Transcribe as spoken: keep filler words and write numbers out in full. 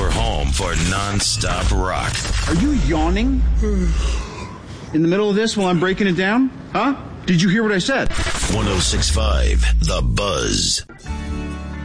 Your home for non-stop rock. Are you yawning? In the middle of this while I'm breaking it down? Huh? Did you hear what I said? one oh six point five The Buzz.